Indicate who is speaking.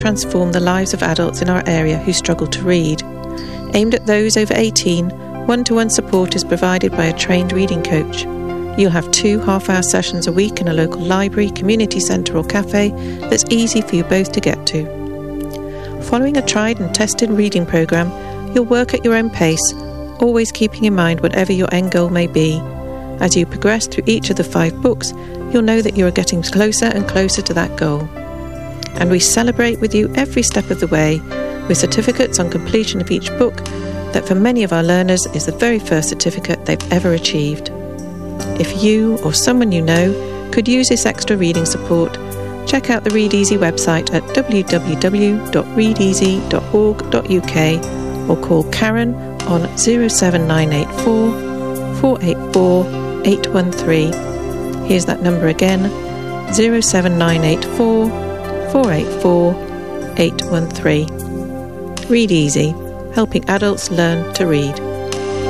Speaker 1: transform the lives of adults in our area who struggle to read. Aimed at those over 18, one-to-one support is provided by a trained reading coach. You'll have 2 half-hour sessions a week in a local library, community centre or cafe that's easy for you both to get to. Following a tried and tested reading programme, you'll work at your own pace, always keeping in mind whatever your end goal may be. As you progress through each of the 5 books, you'll know that you are getting closer and closer to that goal. And we celebrate with you every step of the way, with certificates on completion of each book that for many of our learners is the very first certificate they've ever achieved. If you or someone you know could use this extra reading support, check out the Read Easy website at www.readeasy.org.uk or call Karen on 07984 484 813. Here's that number again, 07984 484 813. Read Easy, helping adults learn to read.